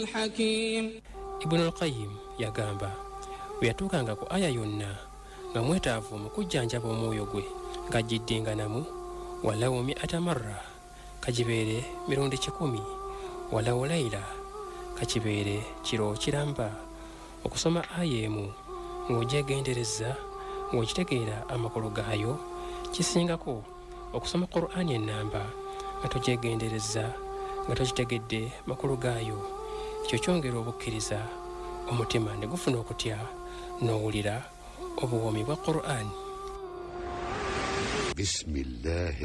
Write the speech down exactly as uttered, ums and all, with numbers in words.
Hakim. Ibn al-Qayyim yagamba bwe yatuukanga ku aya yonna nga mwetaavu mu kujjanjaba omwoyo gwe ng'agiddinganamu walawo mi'ata marra kagibeere mirundi kikumi walawo layla kakibeere kiro kiramba okusoma aya emu ng'ogyegendereza ng'okitegeera amakulu gaayo kisingako okusoma Qur'ani ennamba nga togyegendereza nga tokitegedde makulu gaayo. Ekyo kyongera obukkiriza omutima ne gufuna okutya n'owulira obuwoomi bwa Qur'ani. Bismillah.